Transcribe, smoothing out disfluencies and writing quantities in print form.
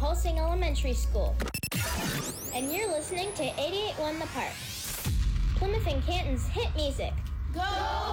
Tulsing Elementary School. And you're listening to 88.1 The Park, Plymouth and Canton's hit music. Go!